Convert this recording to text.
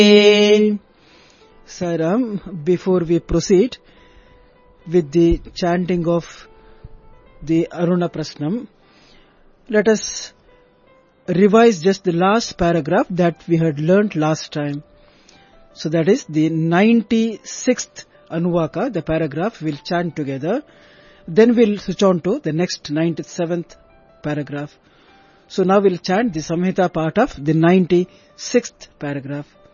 Sairam, before we proceed with the chanting of the Aruna Prasnam, let us revise just the last paragraph that we had learnt last time. So that is the 96th Anuvaka, the paragraph we'll chant together. Then we'll switch on to the next 97th paragraph. So now we'll chant the Samhita part of the 96th paragraph.